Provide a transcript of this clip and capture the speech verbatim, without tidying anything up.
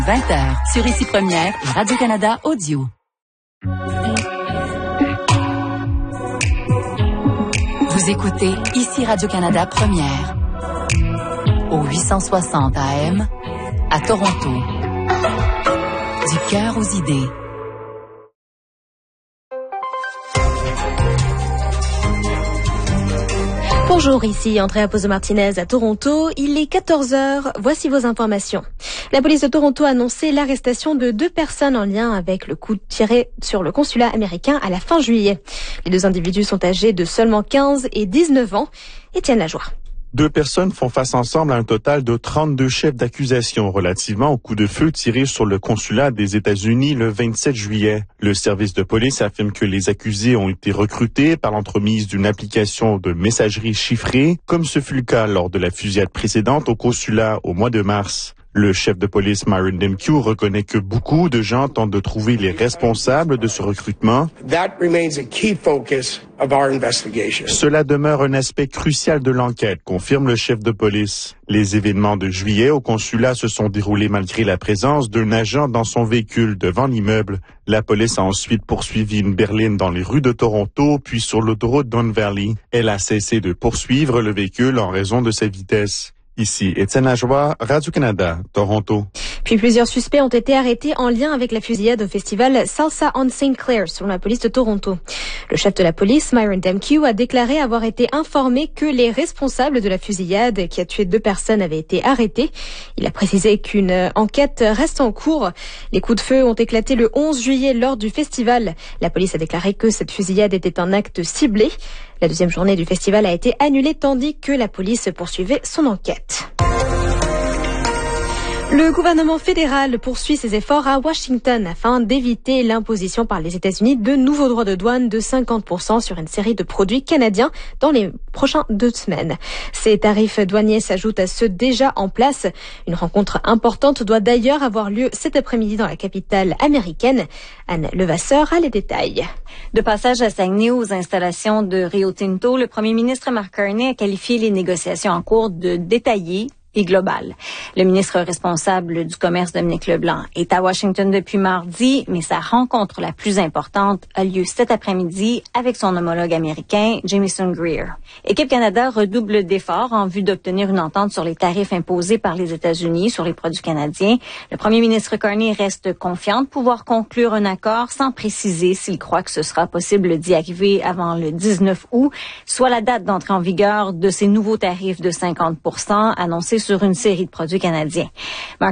vingt heures sur Ici Première et Radio-Canada Audio. Vous écoutez Ici Radio-Canada Première au huit cent soixante A M à Toronto. Du cœur aux idées. Bonjour, ici Andrea Pozo-Martinez à Toronto. Il est quatorze heures. Voici vos informations. La police de Toronto a annoncé l'arrestation de deux personnes en lien avec le coup tiré sur le consulat américain à la fin juillet. Les deux individus sont âgés de seulement quinze et dix-neuf ans. Étienne Lajoie. Deux personnes font face ensemble à un total de trente-deux chefs d'accusation relativement au coup de feu tiré sur le consulat des États-Unis le vingt-sept juillet. Le service de police affirme que les accusés ont été recrutés par l'entremise d'une application de messagerie chiffrée, comme ce fut le cas lors de la fusillade précédente au consulat au mois de mars. Le chef de police Myron Demkiw reconnaît que beaucoup de gens tentent de trouver les responsables de ce recrutement. That remains a key focus of our investigation. Cela demeure un aspect crucial de l'enquête, confirme le chef de police. Les événements de juillet au consulat se sont déroulés malgré la présence d'un agent dans son véhicule devant l'immeuble. La police a ensuite poursuivi une berline dans les rues de Toronto, puis sur l'autoroute Don Valley. Elle a cessé de poursuivre le véhicule en raison de sa vitesse. Ici, Étienne Lajoie, Radio-Canada, Toronto. Puis plusieurs suspects ont été arrêtés en lien avec la fusillade au festival Salsa on Saint Clair, selon la police de Toronto. Le chef de la police, Myron Demkiw, a déclaré avoir été informé que les responsables de la fusillade qui a tué deux personnes avaient été arrêtés. Il a précisé qu'une enquête reste en cours. Les coups de feu ont éclaté le onze juillet lors du festival. La police a déclaré que cette fusillade était un acte ciblé. La deuxième journée du festival a été annulée tandis que la police poursuivait son enquête. Le gouvernement fédéral poursuit ses efforts à Washington afin d'éviter l'imposition par les États-Unis de nouveaux droits de douane de cinquante pour cent sur une série de produits canadiens dans les prochaines deux semaines. Ces tarifs douaniers s'ajoutent à ceux déjà en place. Une rencontre importante doit d'ailleurs avoir lieu cet après-midi dans la capitale américaine. Anne Levasseur a les détails. De passage à Saguenay aux installations de Rio Tinto, le premier ministre Mark Carney a qualifié les négociations en cours de détaillées et global. Le ministre responsable du commerce, Dominique Leblanc, est à Washington depuis mardi, mais sa rencontre la plus importante a lieu cet après-midi avec son homologue américain, Jamieson Greer. Équipe Canada redouble d'efforts en vue d'obtenir une entente sur les tarifs imposés par les États-Unis sur les produits canadiens. Le premier ministre Carney reste confiant de pouvoir conclure un accord sans préciser s'il croit que ce sera possible d'y arriver avant le dix-neuf août, soit la date d'entrée en vigueur de ces nouveaux tarifs de cinquante pour cent annoncés sur une série de produits canadiens.